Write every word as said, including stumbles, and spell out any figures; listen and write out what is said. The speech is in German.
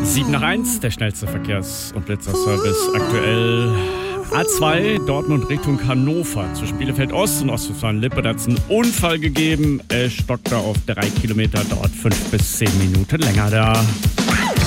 sieben nach eins, der schnellste Verkehrs- und Blitzerservice aktuell. A zwei, Dortmund Richtung Hannover, zwischen Bielefeld Ost und Ostwestfalen-Lippe. Da hat es einen Unfall gegeben. Es stockt da auf drei Kilometer, dauert fünf bis zehn Minuten länger da.